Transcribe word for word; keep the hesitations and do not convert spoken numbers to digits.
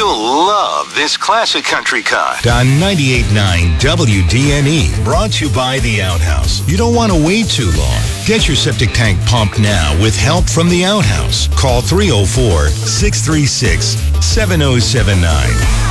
You'll love this classic country cut. On ninety-eight point nine W D N E, brought to you by The Outhouse. You don't want to wait too long. Get your septic tank pumped now with help from The Outhouse. Call three oh four, six three six, seven oh seven nine.